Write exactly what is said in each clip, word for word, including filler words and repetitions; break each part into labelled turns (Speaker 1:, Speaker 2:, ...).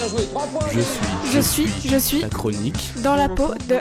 Speaker 1: Je suis,
Speaker 2: Je suis, je suis
Speaker 1: ta chronique.
Speaker 2: dans la peau de...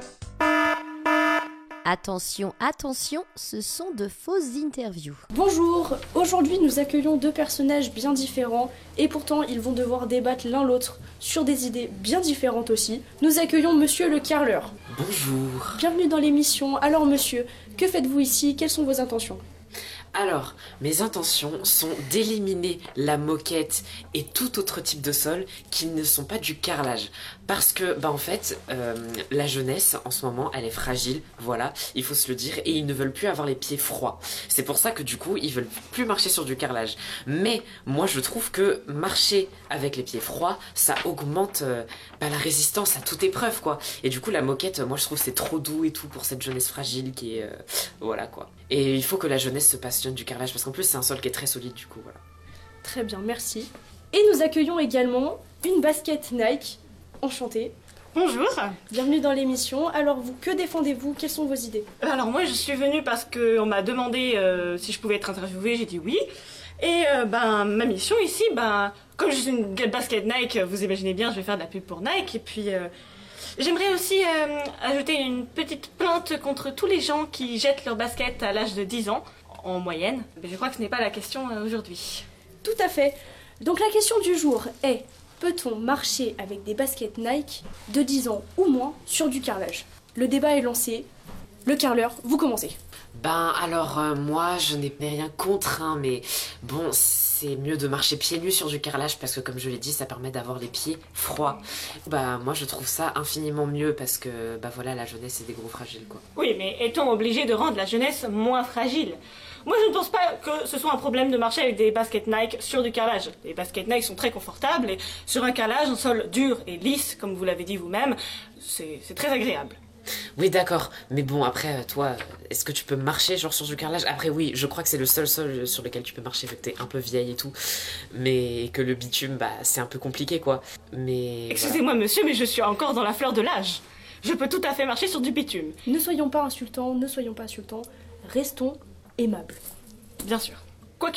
Speaker 3: Attention, attention, ce sont de fausses interviews.
Speaker 2: Bonjour, aujourd'hui nous accueillons deux personnages bien différents et pourtant ils vont devoir débattre l'un l'autre sur des idées bien différentes aussi. Nous accueillons Monsieur le Carleur.
Speaker 4: Bonjour.
Speaker 2: Bienvenue dans l'émission. Alors monsieur, que faites-vous ici? Quelles sont vos intentions?
Speaker 4: Alors, mes intentions sont d'éliminer la moquette et tout autre type de sol qui ne sont pas du carrelage. Parce que, bah en fait, euh, la jeunesse, en ce moment, elle est fragile, voilà, il faut se le dire, et ils ne veulent plus avoir les pieds froids. C'est pour ça que du coup, ils veulent plus marcher sur du carrelage. Mais, moi, je trouve que marcher avec les pieds froids, ça augmente euh, bah, la résistance à toute épreuve, quoi. Et du coup, la moquette, moi, je trouve que c'est trop doux et tout pour cette jeunesse fragile qui est... Euh, voilà, quoi. Et il faut que la jeunesse se passionne du carrelage, parce qu'en plus, c'est un sol qui est très solide, du coup, voilà.
Speaker 2: Très bien, merci. Et nous accueillons également une basket Nike. Enchantée.
Speaker 5: Bonjour.
Speaker 2: Bienvenue dans l'émission. Alors vous, que défendez-vous? Quelles sont vos idées?
Speaker 5: Alors moi je suis venue parce qu'on m'a demandé euh, si je pouvais être interviewée, j'ai dit oui. Et euh, ben ma mission ici, ben comme je suis une basket Nike, vous imaginez bien, je vais faire de la pub pour Nike. Et puis euh, j'aimerais aussi euh, ajouter une petite plainte contre tous les gens qui jettent leur basket à l'âge de dix ans, en moyenne. Mais je crois que ce n'est pas la question euh, aujourd'hui.
Speaker 2: Tout à fait. Donc la question du jour est: peut-on marcher avec des baskets Nike de dix ans ou moins sur du carrelage? Le débat est lancé. Le carreleur, vous commencez.
Speaker 4: Ben alors euh, moi je n'ai rien contre hein, mais bon c'est mieux de marcher pieds nus sur du carrelage parce que comme je l'ai dit ça permet d'avoir les pieds froids. Bah moi je trouve ça infiniment mieux parce que bah voilà la jeunesse c'est des gros fragiles quoi.
Speaker 5: Oui, mais est-on obligé de rendre la jeunesse moins fragile? Moi, je ne pense pas que ce soit un problème de marcher avec des baskets Nike sur du carrelage. Les baskets Nike sont très confortables et sur un carrelage, un sol dur et lisse, comme vous l'avez dit vous-même, c'est c'est très agréable.
Speaker 4: Oui d'accord, mais bon après toi est-ce que tu peux marcher genre sur du carrelage? Après oui je crois que c'est le seul sol sur lequel tu peux marcher vu que t'es un peu vieille et tout, mais que le bitume bah c'est un peu compliqué quoi. Mais
Speaker 5: Excusez-moi monsieur, mais je suis encore dans la fleur de l'âge. Je peux tout à fait marcher sur du bitume.
Speaker 2: Ne soyons pas insultants, ne soyons pas insultants. Restons aimables.
Speaker 5: Bien sûr.